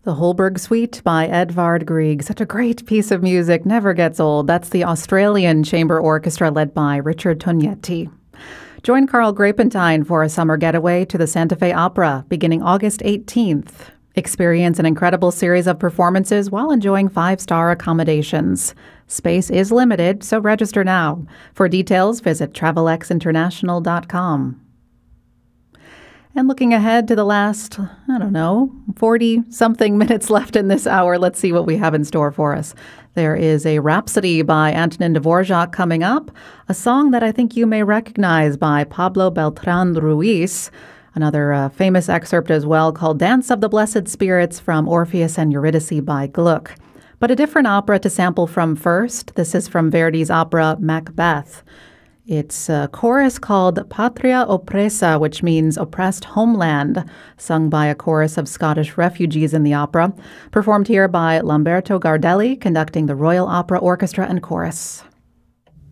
The Holberg Suite by Edvard Grieg. Such a great piece of music, never gets old. That's the Australian Chamber Orchestra led by Richard Tognetti. Join Carl Grapentine for a summer getaway to the Santa Fe Opera beginning August 18th. Experience an incredible series of performances while enjoying 5-star accommodations. Space is limited, so register now. For details, visit travelexinternational.com. And looking ahead to the last, 40-something minutes left in this hour, let's see what we have in store for us. There is a Rhapsody by Antonin Dvorak coming up, a song that I think you may recognize by Pablo Beltrán Ruiz, another famous excerpt as well called Dance of the Blessed Spirits from Orpheus and Eurydice by Gluck. But a different opera to sample from first. This is from Verdi's opera Macbeth. It's a chorus called Patria Oppressa, which means oppressed homeland, sung by a chorus of Scottish refugees in the opera, performed here by Lamberto Gardelli, conducting the Royal Opera Orchestra and Chorus.